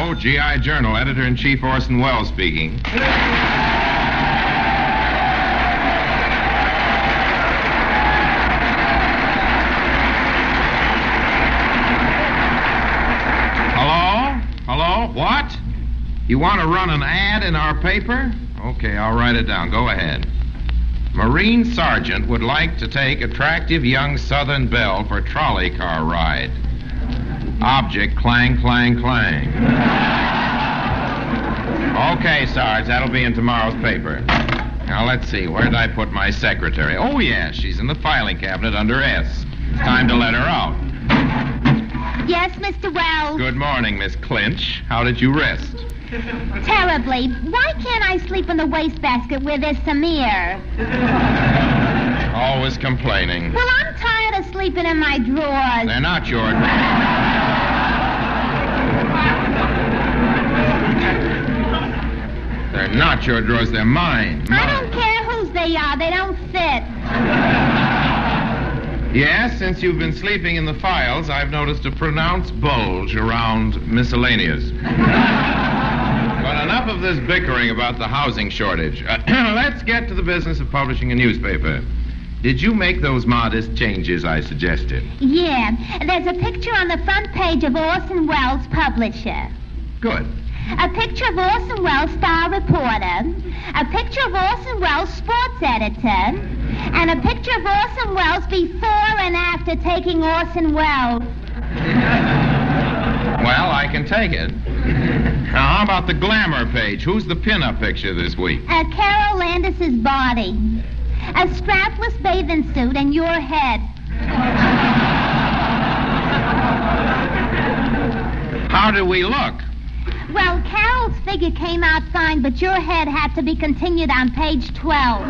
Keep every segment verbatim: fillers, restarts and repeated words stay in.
Hello, G I Journal, Editor-in-Chief Orson Welles speaking. Hello? Hello? What? You want to run an ad in our paper? Okay, I'll write it down. Go ahead. Marine Sergeant would like to take attractive young Southern belle for trolley car ride. Object, clang, clang, clang. Okay, Sarge, that'll be in tomorrow's paper. Now, let's see, where did I put my secretary? Oh, yes, she's in the filing cabinet under S. It's time to let her out. Yes, Mister Wells? Good morning, Miss Clinch. How did you rest? Terribly. Why can't I sleep in the wastebasket where there's some air? Always complaining. Well, I'm tired of sleeping in my drawers. They're not your drawers. They're not your drawers, they're mine. mine. I don't care whose they are. They don't fit. Yes, since you've been sleeping in the files, I've noticed a pronounced bulge around miscellaneous. But enough of this bickering about the housing shortage. Uh, let's get to the business of publishing a newspaper. Did you make those modest changes I suggested? Yeah. There's a picture on the front page of Orson Welles, publisher. Good. A picture of Orson Welles, star reporter. A picture of Orson Welles, sports editor. And a picture of Orson Welles before and after taking Orson Welles. Well, I can take it. Now, how about the glamour page? Who's the pin-up picture this week? Uh, Carol Landis's body. A strapless bathing suit and your head. How do we look? Well, Carol's figure came out fine, but your head had to be continued on page twelve.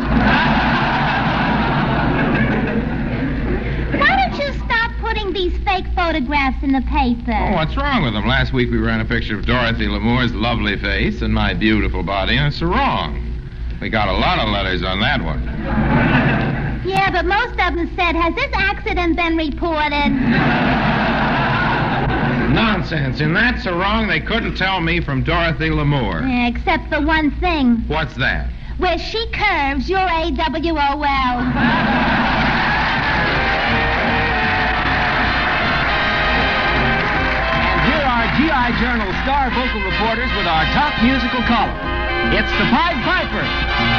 Why don't you stop putting these fake photographs in the paper? Oh, what's wrong with them? Last week we ran a picture of Dorothy Lamour's lovely face and my beautiful body, and it's wrong. We got a lot of letters on that one. Yeah, but most of them said, has this accident been reported? Nonsense. In that so wrong they couldn't tell me from Dorothy Lamour. Yeah, except for one thing. What's that? Where she curves, you're A W O L. Here are G I Journal star vocal reporters with our top musical column. It's the Pied Piper.